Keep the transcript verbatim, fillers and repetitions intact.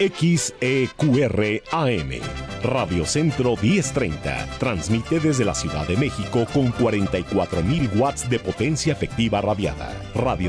X E Q R A M. Radio Centro diez treinta. Transmite desde la Ciudad de México con cuarenta y cuatro mil watts de potencia efectiva radiada. Radio